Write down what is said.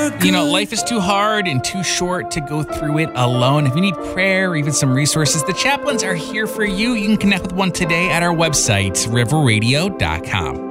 You know, life is too hard and too short to go through it alone. If you need prayer or even some resources, the chaplains are here for you. You can connect with one today at our website, riverradio.com.